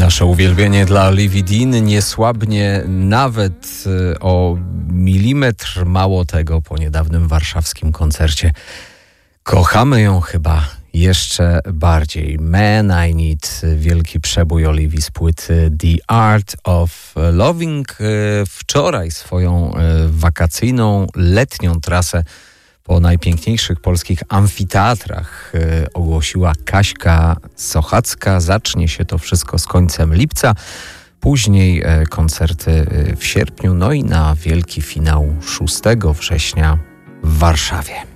Nasze uwielbienie dla Oliwii Dean nie słabnie nawet o milimetr. Mało tego, po niedawnym warszawskim koncercie kochamy ją chyba jeszcze bardziej. Man I Need, wielki przebój Oliwii z płyty The Art of Loving. Wczoraj swoją wakacyjną, letnią trasę po najpiękniejszych polskich amfiteatrach ogłosiła Kaśka Sochacka. Zacznie się to wszystko z końcem lipca, później koncerty w sierpniu, no i na wielki finał 6 września w Warszawie.